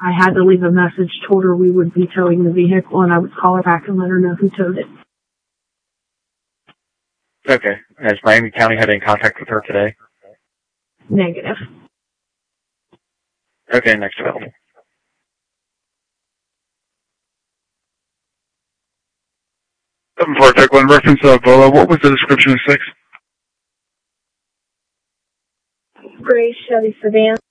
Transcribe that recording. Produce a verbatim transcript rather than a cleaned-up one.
I had to leave a message, told her we would be towing the vehicle, and I would call her back and let her know who towed it. Okay. Has Miami County had any contact with her today? Negative. Okay, next available. seven four, check one, reference uh, Volo. What was the description of six? Gray Chevy sedan.